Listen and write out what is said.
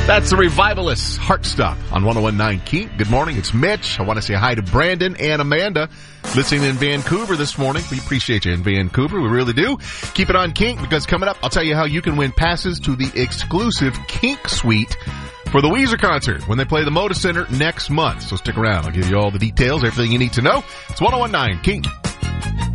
That's the Revivalists, Heart Stop on 101.9 Kink. Good morning, it's Mitch. I want to say hi to Brandon and Amanda listening in Vancouver this morning. We appreciate you in Vancouver, we really do. Keep it on Kink, because coming up, I'll tell you how you can win passes to the exclusive Kink Suite for the Weezer concert when they play the Moda Center next month. So stick around, I'll give you all the details, everything you need to know. It's 101.9 Kink.